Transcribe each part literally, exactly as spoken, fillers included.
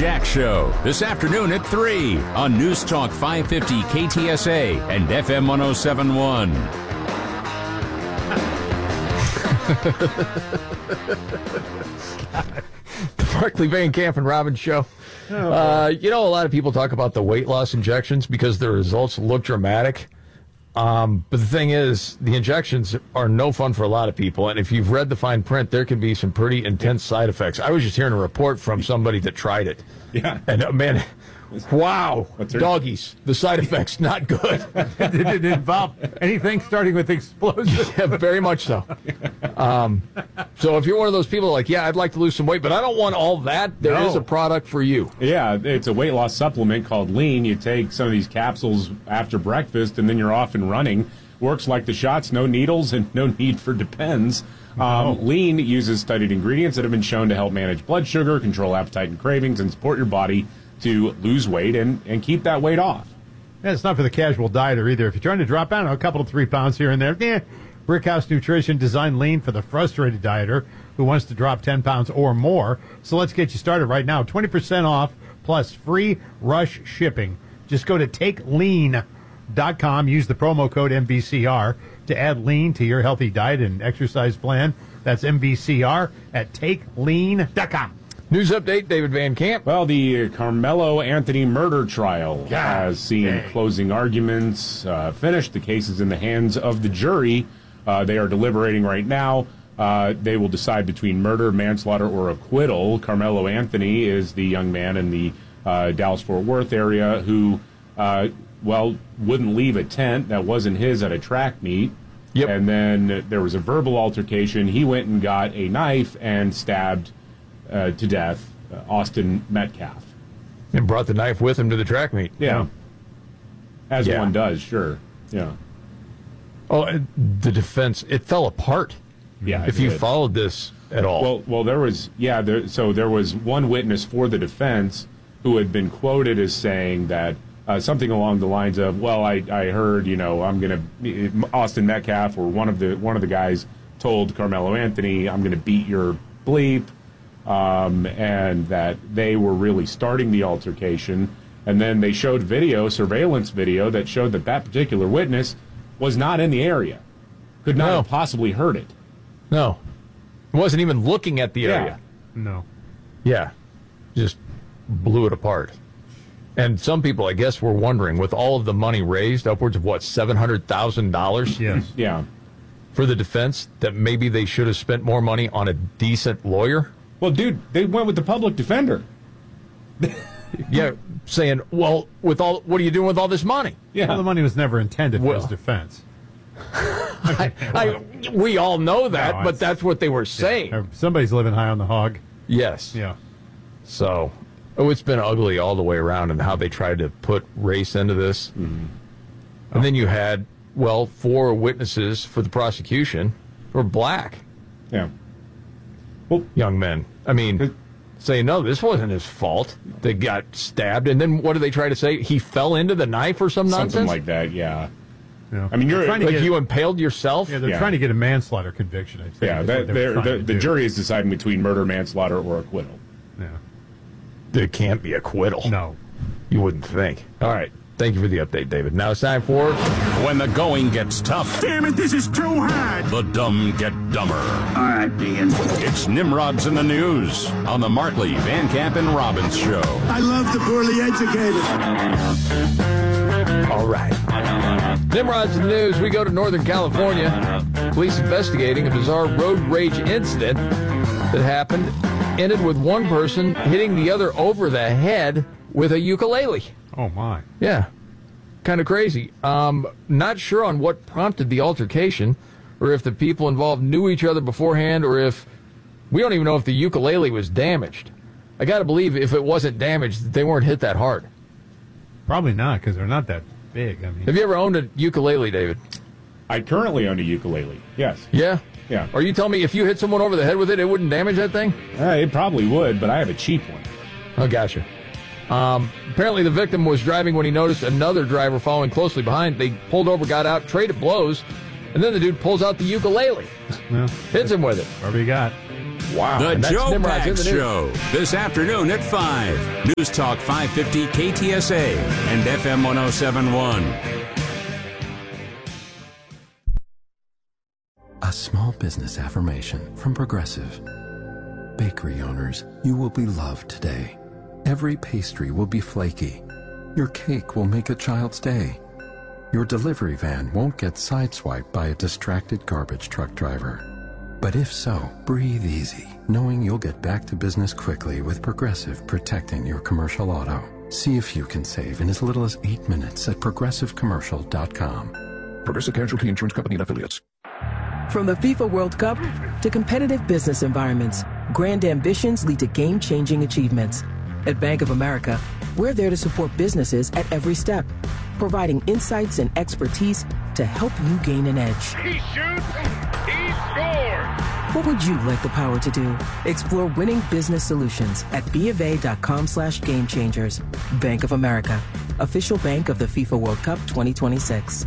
Jack Show this afternoon at three on News Talk five fifty K T S A and F M one oh seven point one. The Markley, Van Camp, and Robbins Show. Oh, uh, you know, a lot of people talk about the weight loss injections because the results look dramatic. Um, but the thing is, the injections are no fun for a lot of people. And if you've read the fine print, there can be some pretty intense side effects. I was just hearing a report from somebody that tried it. Yeah. And, uh, man, wow, doggies, the side effects, not good. Did it involve anything starting with explosives? Yeah, very much so. Um, so if you're one of those people like, yeah, I'd like to lose some weight, but I don't want all that, there No. is a product for you. Yeah, it's a weight loss supplement called Lean. You take some of these capsules after breakfast, and then you're off and running. Works like the shots, no needles, and no need for Depends. Um, Oh. Lean uses studied ingredients that have been shown to help manage blood sugar, control appetite and cravings, and support your body to lose weight and, and keep that weight off. Yeah, it's not for the casual dieter either. If you're trying to drop, I don't know, a couple to three pounds here and there, yeah, Brickhouse Nutrition designed Lean for the frustrated dieter who wants to drop ten pounds or more. So let's get you started right now. twenty percent off plus free rush shipping. Just go to take lean dot com. Use the promo code M V C R to add Lean to your healthy diet and exercise plan. That's M V C R at take lean dot com. News update, David Van Camp. Well, the Carmelo Anthony murder trial God has seen dang. closing arguments uh, finished. The case is in the hands of the jury. Uh, they are deliberating right now. Uh, they will decide between murder, manslaughter, or acquittal. Carmelo Anthony is the young man in the uh, Dallas-Fort Worth area who, uh, well, wouldn't leave a tent that wasn't his at a track meet. Yep. And then there was a verbal altercation. He went and got a knife and stabbed Uh, to death, uh, Austin Metcalf. And brought the knife with him to the track meet. Yeah. As Yeah. one does, sure. Yeah. Oh, uh, the defense, it fell apart. Yeah. If it you did. followed this at all. Well, well, there was, yeah, there, so there was one witness for the defense who had been quoted as saying that uh, something along the lines of, well, I, I heard, you know, I'm going to, Austin Metcalf or one of the one of the guys told Carmelo Anthony, I'm going to beat your bleep. Um, and that they were really starting the altercation. And then they showed video, surveillance video, that showed that that particular witness was not in the area. Could not No. have possibly heard it. No. Wasn't even looking at the Yeah. area. No. Yeah. Just blew it apart. And some people, I guess, were wondering, with all of the money raised, upwards of, what, seven hundred thousand dollars Yes. Yeah. for the defense, that maybe they should have spent more money on a decent lawyer? Well, dude, they went with the public defender. Yeah, saying, well, with all, what are you doing with all this money? Yeah. Well, the money was never intended for Well. his defense. I, I, we all know that, No, but it's- that's what they were saying. Uh, Somebody's living high on the hog. Yes. Yeah. So, oh, it's been ugly all the way around and how they tried to put race into this. Mm-hmm. And then you had, well, four witnesses for the prosecution were black Yeah. young men. I mean, saying, no, this wasn't his fault. They got stabbed. And then what do they try to say? He fell into the knife or some nonsense? Something like that, yeah. Yeah. I mean, you're trying to Like get, you impaled yourself? yeah, they're Yeah. trying to get a manslaughter conviction, I think. Yeah, is that, what they were they're- trying the, to the do. jury is deciding between murder, manslaughter, or acquittal. Yeah. There can't be acquittal. No. You wouldn't think. All right. Thank you for the update, David. Now it's time for... When the going gets tough, Damn it, this is too hard. the dumb get dumber. All right, Dean. It's Nimrod's in the News on the Markley, Van Camp, and Robbins Show. I love the poorly educated. All right. Nimrod's in the News. We go to Northern California. Police investigating a bizarre road rage incident that happened. Ended with one person hitting the other over the head with a ukulele. Oh, my. Yeah. Kind of crazy. Um, not sure on what prompted the altercation, or if the people involved knew each other beforehand, or if... We don't even know if the ukulele was damaged. I got to believe if it wasn't damaged, they weren't hit that hard. Probably not, because they're not that big. I mean, Have you ever owned a ukulele, David? I currently own a ukulele, yes. Yeah? Yeah. Are you telling me if you hit someone over the head with it, it wouldn't damage that thing? Uh, it probably would, but I have a cheap one. Oh, gotcha. Um, apparently the victim was driving when he noticed another driver following closely behind. They pulled over, got out, traded blows, and then the dude pulls out the ukulele, well, hits him with it. whatever you got. Wow. The and that's Joe Nimrod's in Pags the news. Show, this afternoon at five. News Talk five fifty K T S A and F M one oh seven point one. A small business affirmation from Progressive. Bakery owners, you will be loved today. Every pastry will be flaky. Your cake will make a child's day. Your delivery van won't get sideswiped by a distracted garbage truck driver. But if so, breathe easy, knowing you'll get back to business quickly with Progressive protecting your commercial auto. See if you can save in as little as eight minutes at progressive commercial dot com. Progressive Casualty Insurance Company and Affiliates. From the FIFA World Cup to competitive business environments, grand ambitions lead to game-changing achievements. At Bank of America, we're there to support businesses at every step, providing insights and expertise to help you gain an edge. He shoots, he scores! What would you like the power to do? Explore winning business solutions at BofA.com slash game changers. Bank of America, official bank of the FIFA World Cup twenty twenty-six.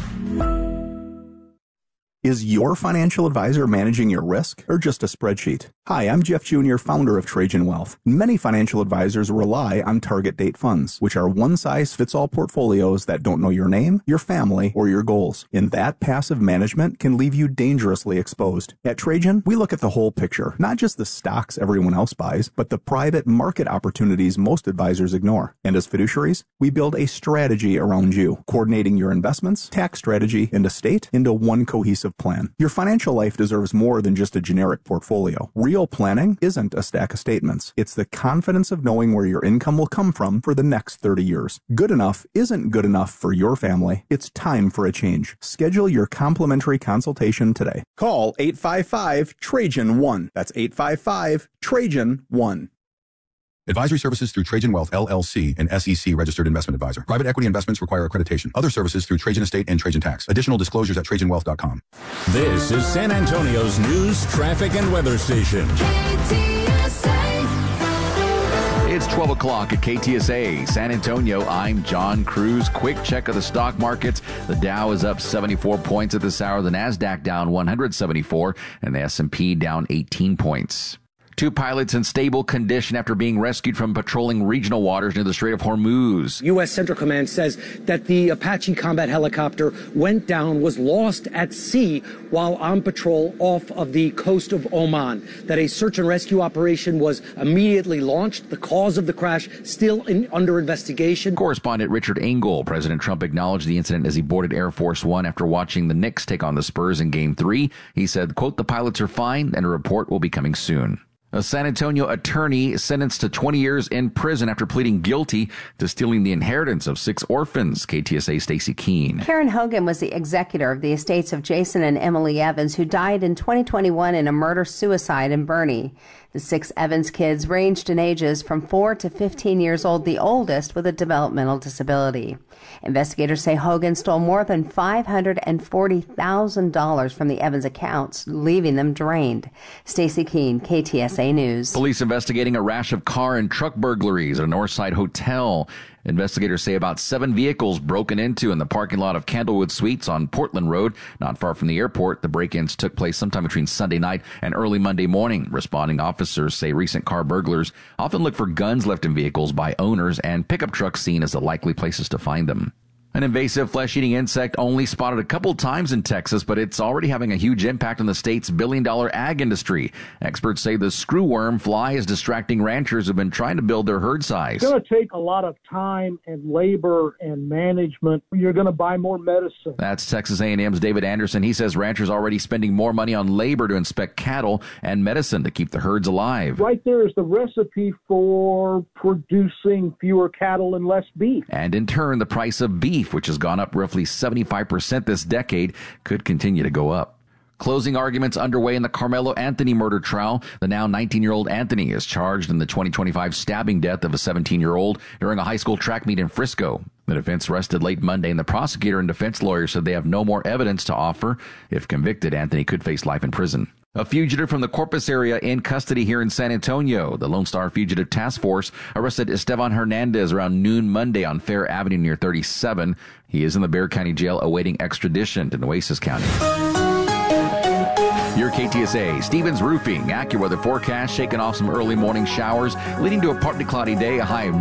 Is your financial advisor managing your risk or just a spreadsheet? Hi, I'm Jeff Junior, founder of Trajan Wealth. Many financial advisors rely on target date funds, which are one-size-fits-all portfolios that don't know your name, your family, or your goals. And that passive management can leave you dangerously exposed. At Trajan, we look at the whole picture, not just the stocks everyone else buys, but the private market opportunities most advisors ignore. And as fiduciaries, we build a strategy around you, coordinating your investments, tax strategy, and estate into one cohesive plan. Your financial life deserves more than just a generic portfolio. Real planning isn't a stack of statements. It's the confidence of knowing where your income will come from for the next thirty years. Good enough isn't good enough for your family. It's time for a change. Schedule your complimentary consultation today. Call eight five five Trajan one. That's eight five five Trajan one. Advisory services through Trajan Wealth, L L C, an S E C registered investment advisor. Private equity investments require accreditation. Other services through Trajan Estate and Trajan Tax. Additional disclosures at trajan wealth dot com. This is San Antonio's news, traffic, and weather station. It's twelve o'clock at K T S A, San Antonio. I'm John Cruz. Quick check of the stock markets. The Dow is up seventy-four points at this hour. The NASDAQ down one hundred seventy-four, and the S and P down eighteen points. Two pilots in stable condition after being rescued from patrolling regional waters near the Strait of Hormuz. U S Central Command says that the Apache combat helicopter went down, was lost at sea while on patrol off of the coast of Oman. That a search and rescue operation was immediately launched. The cause of the crash still in, under investigation. Correspondent Richard Engel. President Trump acknowledged the incident as he boarded Air Force One after watching the Knicks take on the Spurs in Game three. He said, quote, "The pilots are fine and a report will be coming soon." A San Antonio attorney sentenced to twenty years in prison after pleading guilty to stealing the inheritance of six orphans. K T S A Stacey Keene. Karen Hogan was the executor of the estates of Jason and Emily Evans, who died in twenty twenty-one in a murder-suicide in Boerne. The six Evans kids ranged in ages from four to fifteen years old, the oldest with a developmental disability. Investigators say Hogan stole more than five hundred forty thousand dollars from the Evans accounts, leaving them drained. Stacey Keene, K T S A News. Police investigating a rash of car and truck burglaries at a Northside hotel. Investigators say about seven vehicles broken into in the parking lot of Candlewood Suites on Portland Road, not far from the airport. The break-ins took place sometime between Sunday night and early Monday morning. Responding officers say recent car burglars often look for guns left in vehicles by owners and pickup trucks seen as the likely places to find them. An invasive flesh-eating insect only spotted a couple times in Texas, but it's already having a huge impact on the state's billion-dollar ag industry. Experts say the screwworm fly is distracting ranchers who've been trying to build their herd size. It's going to take a lot of time and labor and management. You're going to buy more medicine. That's Texas A and M's David Anderson. He says ranchers are already spending more money on labor to inspect cattle and medicine to keep the herds alive. Right there is the recipe for producing fewer cattle and less beef. And in turn, the price of beef, which has gone up roughly seventy-five percent this decade, could continue to go up. Closing arguments underway in the Carmelo Anthony murder trial. The now nineteen-year-old Anthony is charged in the twenty twenty-five stabbing death of a seventeen-year-old during a high school track meet in Frisco. The defense rested late Monday, and the prosecutor and defense lawyer said they have no more evidence to offer. If convicted, Anthony could face life in prison. A fugitive from the Corpus area in custody here in San Antonio. The Lone Star Fugitive Task Force arrested Esteban Hernandez around noon Monday on Fair Avenue near thirty-seven. He is in the Bexar County Jail awaiting extradition to Nueces County. Your K T S A. Stevens Roofing, AccuWeather forecast, shaking off some early morning showers, leading to a partly cloudy day, a high of